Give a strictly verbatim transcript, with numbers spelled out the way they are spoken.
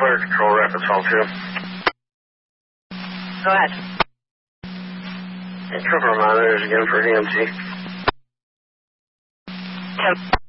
Fire Control, Rapids Hall two. Go ahead. Hey, cover monitors again for E M T. Yep.